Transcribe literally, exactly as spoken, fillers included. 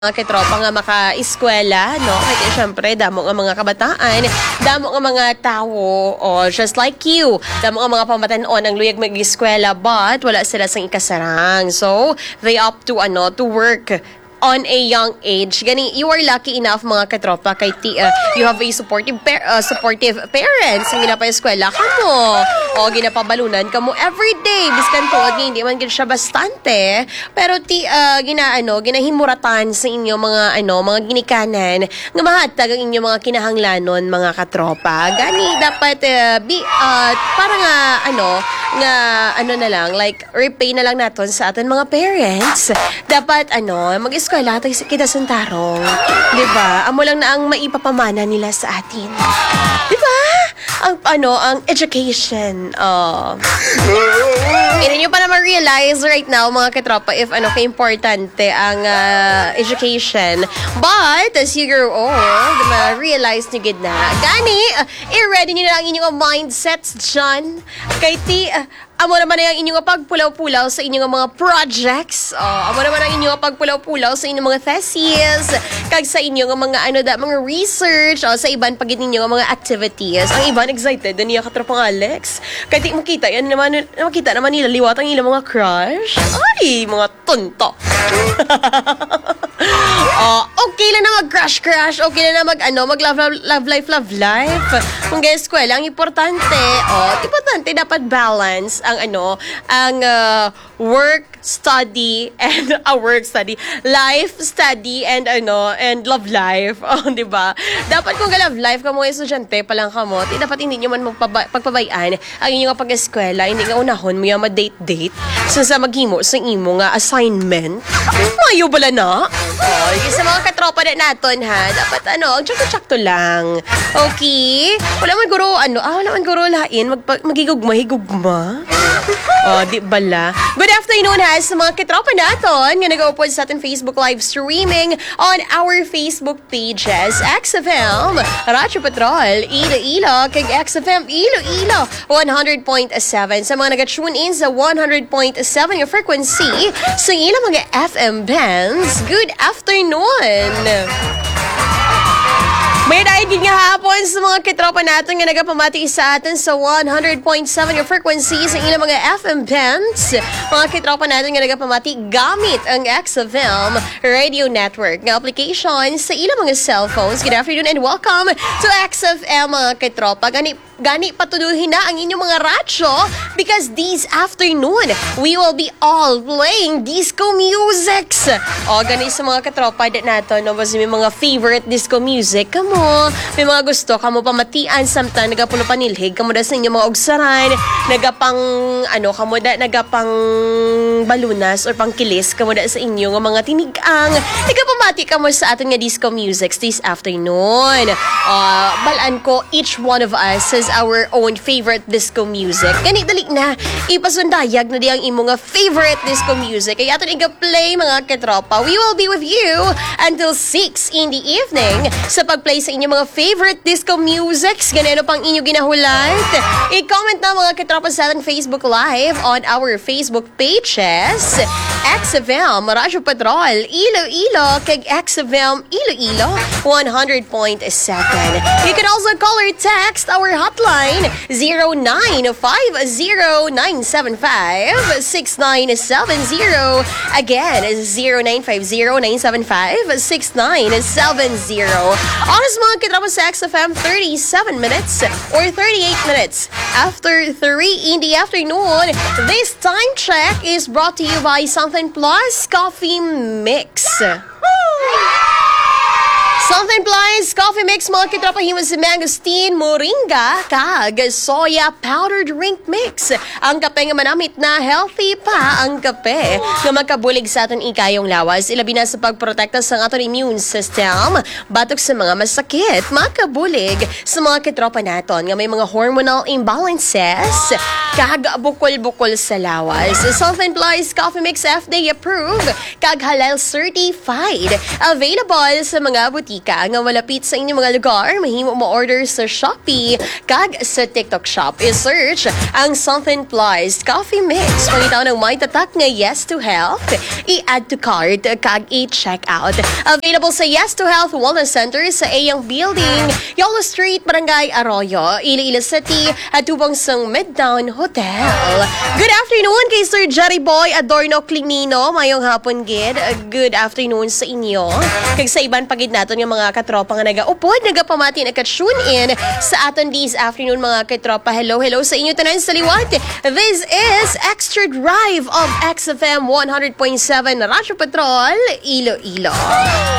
mga katropa nga maka-eskwela, no? Kaya syempre, damo nga mga kabataan, damo nga mga tao, oh, just like you, damo nga mga pamatanon ang luyag mag-eskwela, but wala sila sang ikasarang. So, they opt to, ano, to work on a young age. Gani, you are lucky enough mga katropa kay ti, uh, you have a supportive par- uh, supportive parents ang ginapa-eskwela ka mo o ginapabalunan ka mo everyday biskan tuod nga hindi man gid siya bastante pero ti uh, ginaano ginahimuratan sa inyo mga ano mga ginikanan nga mahatag ang inyo mga kinahanglanon mga katropa. Gani dapat uh, be uh, para nga ano nga ano na lang like repay na lang naton sa aton mga parents. Dapat ano mag eskwela tayo kita sa tarong. Diba? Amo lang na ang maipapamana nila sa atin. Diba? Ang ano, ang education. Oh. Hindi nyo pa naman realize right now, mga katropa, if ano ka-importante ang uh, education. But, as you grow old, ma-realize nyo gid na. Gani, uh, i-ready nyo na ang inyong mindsets dyan. Kay ti, uh, amo naman na yung inyong pagpulaw-pulaw sa inyong mga projects. Oh, amo naman ang inyong pagpulaw-pulaw sa inyong mga theses. Kag sa inyong mga ano da, mga research. O, sa iban pagit ninyong mga activities. Ang iban excited na niya katropang Alex. Kaya di makita yan naman, makita naman nila liwat ang ilang mga crush. Ay, mga tonto. Oh, okay lang na mag-crush-crush. Okay lang na mag-ano, mag-love, love, love life, love life. Kung gaya eskwela, ang importante, oh, importante dapat balance ang ano, ang uh, work, study, and a uh, work, study, life, study, and ano, and love life. Oh, di ba? Dapat kung love life ka mga estudyante pa lang ka mo, di dapat hindi nyo man magpaba- pagpabayaan ang inyong pag-eskwela, hindi nga unahon mo yung ma-date-date sa sa maghimo sa imo nga assignment. Mayo bala na? Oh, sa mga katropa na naton ha, dapat ano, ang tsakto-tsakto lang. Okay? Wala man guro, ano, ah, wala man guro lain, magpa- magigugma-higugma. Oh, di bala. Good afternoon ha, sa mga katropa naton, nga nag-upod sa ating Facebook live streaming on our Facebook pages, X F M, Radyo Patrol, Ilo-Ilo, kag X F M, Ilo-Ilo, one hundred point seven. Sa mga nag-tune in sa one hundred point seven yung frequency, sa ilang mga F M bands, good afternoon! May dahil din nga hapon sa mga kitropa natin nga nagapamati sa atin sa one hundred point seven yung frequency sa ilang mga F M bands. Mga kitropa natin nga nagapamati gamit ang X F M Radio Network nga application sa ilang mga cellphones. Good afternoon and welcome to X F M mga kitropa. Gani Gani patuduhin na ang inyong mga radyo because this afternoon, we will be all playing disco musics. O, gani sa mga katropa nato, no, basta may mga favorite disco music kamo, may mga gusto kamo pamatian, samtang nagapuno panilhig, kamo da sa inyong mga ugsaran, nagapang, ano, kamo da, nagapang balunas or pangkilis, kamo da sa inyong mga tinigang, nagapamati kamo sa atin nga disco musics this afternoon. Uh, balaan ko, each one of us has our own favorite disco music. Ganit dali na, ipasundayag na di ang imong favorite disco music. Kaya ato i-play mga katropa. We will be with you until six in the evening sa pag-play sa inyong mga favorite disco musics. Ganito pang inyo ginahulat. I-comment na mga katropa sa ating Facebook Live on our Facebook pages. X F M, Radyo Patrol, Ilo-Ilo, kag X F M, Ilo-Ilo, one hundred point seven. You can also call or text our hotline zero nine five zero nine seven five six nine seven zero. Again, zero nine five zero nine seven five six nine seven zero. Oras mga kitropa sa X F M, thirty-seven minutes or thirty-eight minutes after three in the afternoon. This time check is brought to you by Something Plus Coffee Mix. Something Plus Coffee Mix, mga kitropa, himas si mangosteen, moringa, kag soya powder drink mix. Ang kape nga manamit na healthy pa ang kape nga makabulig sa aton ikayong lawas. Ilabi na sa pagprotekta sa aton immune system, batok sa mga masakit, makabulig sa mga kitropa naton nga may mga hormonal imbalances, kag bukol-bukol sa lawas. Something Plus Coffee Mix F D A approved, kag halal certified. Available sa mga butika ka nga malapit sa inyong mga lugar, mahimo mo order sa Shopee kag sa TikTok Shop. I-search ang Something Plus Coffee Mix. Pangitaw ng may tatak nga Yes to Health, i-add to cart kag i-check out. Available sa Yes to Health Wellness Center sa Ayang Building, Yolo Street, Barangay Arroyo, Iloilo City, at tubang sang Midtown Hotel. Good afternoon kay Sir Jerry Boy Adorno Clinino. Mayong hapon gid. Good afternoon sa inyo. Kag sa iban pagid naton nga mga katropa nga nagaupod, nagapamati naka-tune in sa aton this afternoon mga katropa. Hello, hello sa inyo tanan sa liwat. This is Extra Drive of X F M one hundred point seven Radyo Patrol, Iloilo.